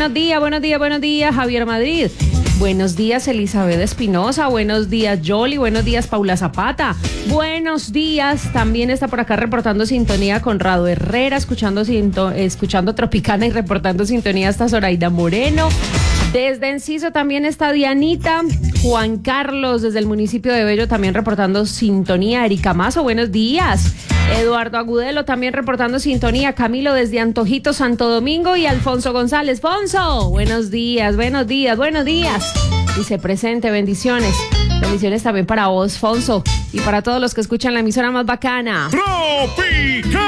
buenos días, Javier Madrid. Buenos días, Elizabeth Espinosa. Buenos días, Yoli. Buenos días, Paula Zapata. Buenos días. También está por acá reportando sintonía Conrado Herrera, escuchando Tropicana y reportando sintonía hasta Zoraida Moreno. Desde Enciso también está Dianita. Juan Carlos, desde el municipio de Bello, también reportando sintonía. Erika Mazo, buenos días. Eduardo Agudelo también reportando sintonía. Camilo desde Antojito, Santo Domingo. Y Alfonso González. Fonso, buenos días. Dice presente, bendiciones. Bendiciones también para vos, Fonso. Y para todos los que escuchan la emisora más bacana. Tropical.